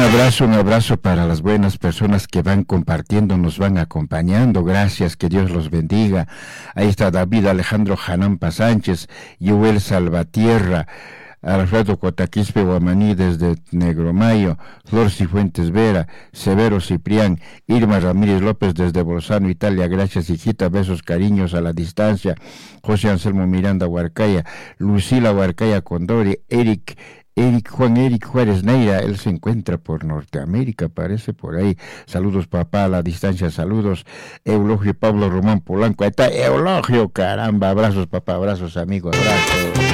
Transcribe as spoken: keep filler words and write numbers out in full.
abrazo, un abrazo para las buenas personas que van compartiendo, nos van acompañando. Gracias, que Dios los bendiga. Ahí está David Alejandro Janampa Sánchez, Joel Salvatierra, Alfredo Cotaquispe Guamaní desde Negromayo, Flor Cifuentes Vera, Severo Ciprián, Irma Ramírez López desde Bolzano, Italia. Gracias, hijita, besos, cariños a la distancia. José Anselmo Miranda Huarcaya, Lucila Huarcaya Condori, Eric Eric, Juan Eric Juárez Neira, él se encuentra por Norteamérica, parece por ahí. Saludos, papá, a la distancia, saludos. Eulogio Pablo Román Polanco, ahí está Eulogio, caramba, abrazos, papá, abrazos, amigo, abrazos.